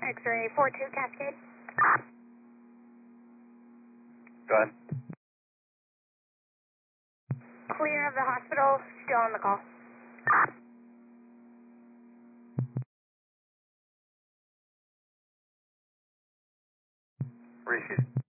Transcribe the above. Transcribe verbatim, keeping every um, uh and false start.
X-ray four two Cascade. Go ahead. Clear of the hospital, still on the call. Appreciate it.